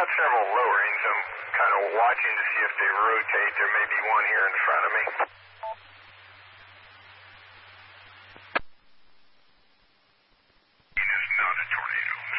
got several lowerings. I'm kind of watching to see if they rotate. There may be one here in front of me.